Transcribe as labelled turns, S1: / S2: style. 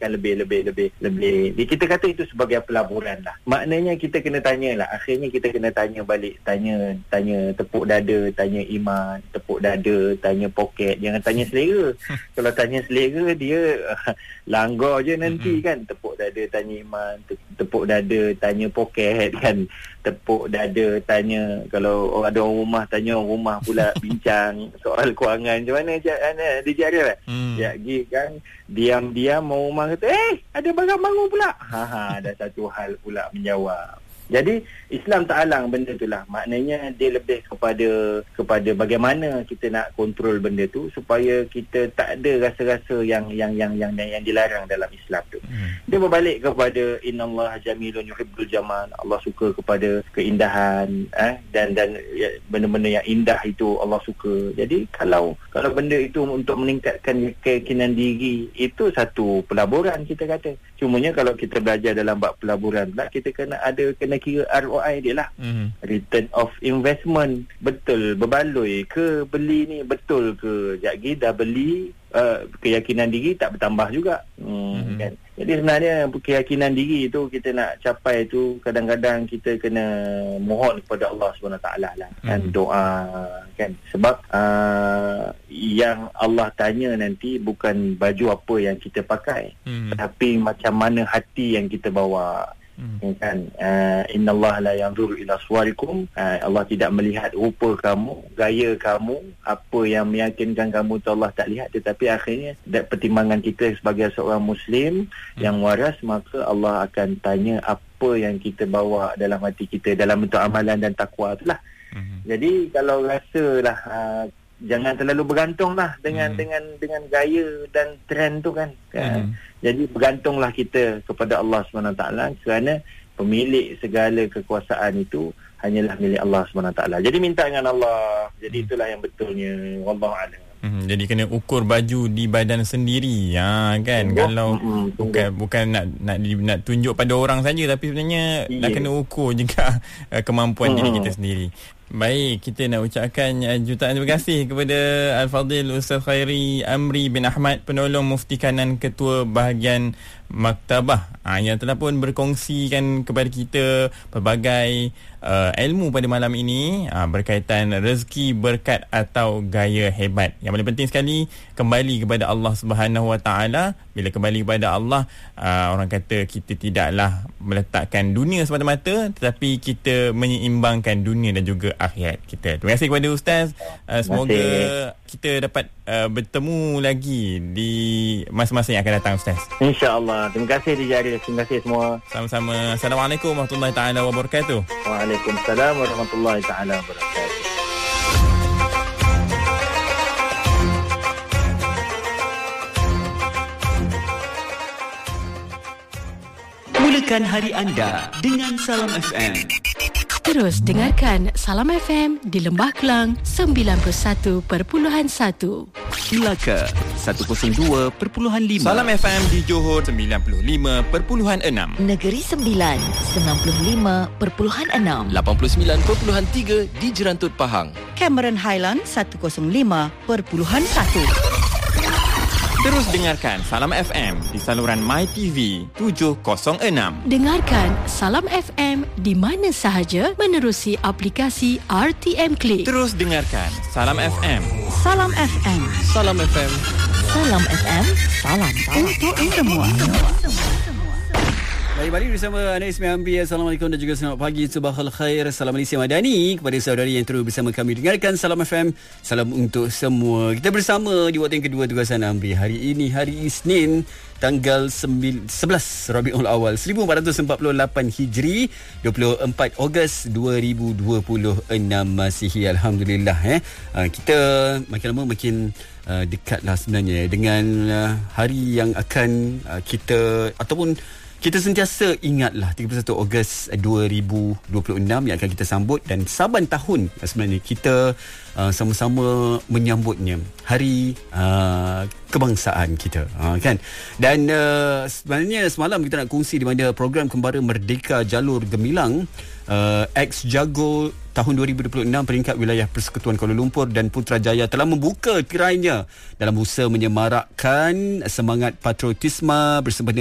S1: kan lebih kita kata itu sebagai pelaburan lah. Maknanya kita kena tanyalah, akhirnya kita kena tanya balik, tanya tepuk dada, tanya iman, tepuk dada, tanya poket, jangan tanya selera. Kalau tanya selera dia langgar je nanti kan. Tepuk dada tanya iman, tepuk dada tanya poket kan, tepuk dada tanya, kalau ada orang rumah tanya orang rumah pula bincang soal kewangan macam mana dia jaga jadi kan diam-diam orang rumah kata ada barang baru pula, ada satu hal pula menjawab. Jadi Islam tak halang benda tu lah. Maknanya dia lebih kepada bagaimana kita nak kontrol benda tu supaya kita tak ada rasa-rasa yang dilarang dalam Islam tu. Dia berbalik kepada innallaha jamilun yuhibbul jamal. Allah suka kepada keindahan dan benda-benda yang indah itu Allah suka. Jadi kalau benda itu untuk meningkatkan keyakinan diri, itu satu pelaburan kita kata. Cumanya kalau kita belajar dalam bab pelaburan pula, kita kena kira ROI dia lah. Return of investment. Betul berbaloi ke beli ni, betul ke jadi dah beli, keyakinan diri tak bertambah juga. Kan. Jadi sebenarnya keyakinan diri tu kita nak capai tu, kadang-kadang kita kena mohon kepada Allah SWT lah kan, doa kan. Sebab yang Allah tanya nanti bukan baju apa yang kita pakai, tapi macam mana hati yang kita bawa. Kan, innallaha la yanzuru ila suwarikum. Allah tidak melihat rupa kamu, gaya kamu, apa yang meyakinkan kamu tu Allah tak lihat. Tetapi akhirnya pertimbangan kita sebagai seorang Muslim yang waras, maka Allah akan tanya apa yang kita bawa dalam hati kita dalam bentuk amalan dan takwa itulah. Jadi kalau rasalah jangan terlalu bergantung lah dengan gaya dan trend tu kan. Jadi bergantunglah kita kepada Allah SWT, kerana pemilik segala kekuasaan itu hanyalah milik Allah SWT. Jadi minta dengan Allah. Jadi itulah yang betulnya. Wallahu a'lam.
S2: Jadi kena ukur baju di badan sendiri kan. Kalau bukan nak tunjuk pada orang saja, tapi sebenarnya nak kena ukur juga kemampuan diri kita sendiri. Baik, kita nak ucapkan jutaan terima kasih kepada Al-Fadhil Ustaz Khairi Amri bin Ahmad, penolong Mufti Kanan Ketua Bahagian Maktabah, yang telah pun berkongsikan kepada kita pelbagai ilmu pada malam ini berkaitan rezeki, berkat atau gaya hebat. Yang paling penting sekali, kembali kepada Allah Subhanahu Wa Taala. Bila kembali kepada Allah, orang kata kita tidaklah meletakkan dunia semata-mata, tetapi kita menyeimbangkan dunia dan juga akhirat kita. Terima kasih kepada Ustaz. Semoga kita dapat bertemu lagi di masa-masa yang akan datang, Ustaz.
S1: InsyaAllah. Terima kasih Dijari. Terima kasih semua.
S2: Sama-sama. Assalamualaikum warahmatullahi taala wabarakatuh.
S1: Waalaikumsalam warahmatullahi taala wabarakatuh.
S3: Mulakan hari anda dengan Salam FM.
S4: Terus dengarkan Salam FM di Lembah Kelang 91.1,
S3: Melaka 102.5,
S2: Salam FM di Johor 95.6,
S5: Negeri Sembilan 95.6,
S6: 89.3 di Jerantut Pahang,
S5: Cameron Highland 105.1.
S2: Terus dengarkan Salam FM di saluran MyTV 706.
S4: Dengarkan Salam FM di mana sahaja menerusi aplikasi RTM Click.
S2: Terus dengarkan Salam FM.
S5: Salam FM.
S6: Salam FM.
S5: Salam FM. Salam untuk semua.
S3: Balik bersama Anda Ismail Amri. Assalamualaikum dan juga selamat pagi, Subahal Khair. Salam Malaysia Madani kepada saudari yang terus bersama kami dengarkan Salam FM. Salam untuk semua. Kita bersama di waktu yang kedua tugasan Amri. Hari ini hari Isnin, tanggal 11 Rabiul Awal 1448 Hijri, 24 Ogos 2026 Masihi. Alhamdulillah. Kita makin lama makin dekatlah sebenarnya dengan hari yang akan kita ataupun kita sentiasa ingatlah 31 Ogos 2026 yang akan kita sambut, dan saban tahun sebenarnya kita sama-sama menyambutnya, hari kebangsaan kita kan. Dan sebenarnya semalam kita nak kongsi di mana program Kembara Merdeka Jalur Gemilang ex-jago tahun 2026, peringkat wilayah Persekutuan Kuala Lumpur dan Putrajaya telah membuka tirainya dalam usaha menyemarakkan semangat patriotisme bersempena